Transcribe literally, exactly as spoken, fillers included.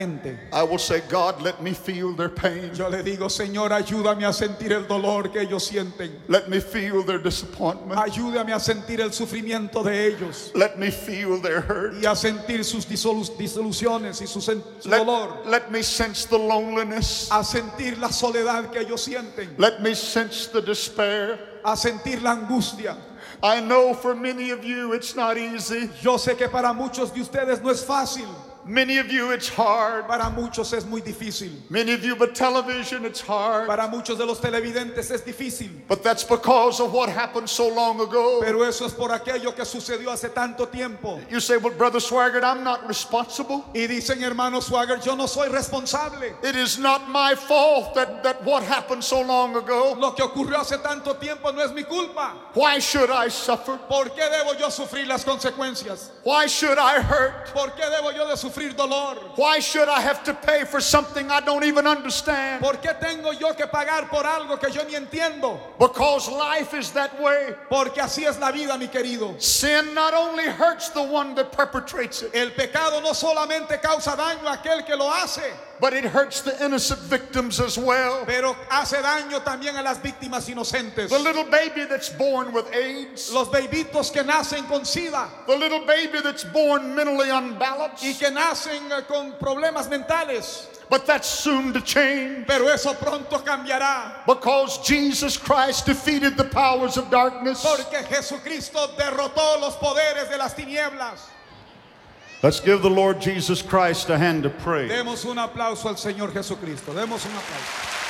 I will say, God, let me feel their pain. Yo le digo, Señor, ayúdame a sentir el dolor que ellos sienten. Let me feel their disappointment. Ayúdame a sentir el sufrimiento de ellos. Let me feel their hurt. Y a sentir sus disolu disoluciones y su, su let, dolor. Let me sense the loneliness. A sentir la soledad que ellos sienten. Let me sense the despair. A sentir la angustia. I know for many of you it's not easy. Yo sé que para muchos de ustedes no es fácil. Many of you it's hard. Para muchos es muy difícil. Many of you, but television it's hard. Para muchos de los televidentes es difícil. But that's because of what happened so long ago. Pero eso es por aquello que sucedió hace tanto tiempo. You say, well, Brother Swaggart, I'm not responsible. Y dicen, hermano Swaggart, yo no soy responsable. It is not my fault that, that what happened so long ago. Lo que ocurrió hace tanto tiempo no es mi culpa. Why should I suffer? ¿Por qué debo yo sufrir las consecuencias? Why should I hurt? ¿Por qué debo yo de sufrir dolor? Why should I have to pay for something I don't even understand? ¿Por qué tengo yo que pagar por algo que yo ni entiendo? Because life is that way. Porque así es la vida, mi querido. Sin not only hurts the one that perpetrates it. El pecado no solamente causa daño a aquel que lo hace, but it hurts the innocent victims as well. Pero hace daño también a las víctimas inocentes. The little baby that's born with AIDS. Los bebitos que nacen con SIDA. The little baby that's born mentally unbalanced. Y que nacen con problemas mentales. But that's soon to change. Pero eso pronto cambiará. Because Jesus Christ defeated the powers of darkness. Porque Jesucristo derrotó los poderes de las tinieblas. Let's give the Lord Jesus Christ a hand of praise. Demos un aplauso al Señor Jesucristo. Demos un aplauso.